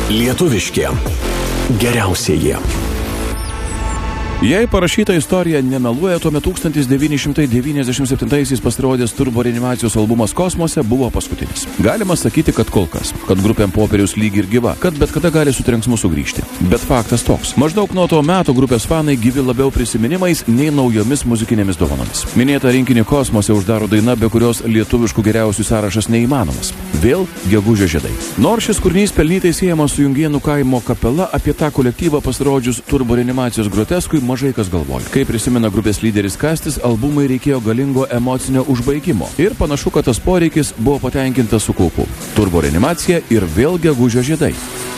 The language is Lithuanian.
Lietuviški geriausieji. Jei parašyta istorija nemeluoja, tuomet 1997-aisiais pasirodęs Turbo Reanimacijos albumas Kosmose buvo paskutinis. Galima sakyti, kad kol kas, kad grupė ant popieriaus lyg ir gyva, kad bet kada gali su trenksmu sugrįžti. Bet faktas toks. Maždaug nuo to meto grupės fanai gyvi labiau prisiminimais nei naujomis muzikinėmis dovanomis. Minėta rinkinį Kosmose uždaro daina, be kurios lietuviškų geriausių sąrašas neįmanomas. Vėl Gegužio žiedai. Nors šis kūrinys pelnytai siejamas su Jungėnų kaimo kapela, apie tą kolektyvą pasirodžius Turbo Reanimacijos groteskui mažai kas galvoja. Kaip prisimena grupės lyderis Kastis, albumui reikėjo galingo emocinio užbaigimo. Ir panašu, kad tas poreikis buvo patenkintas su kaupu. Turbo Reanimacija ir vėl Gegužio žiedai.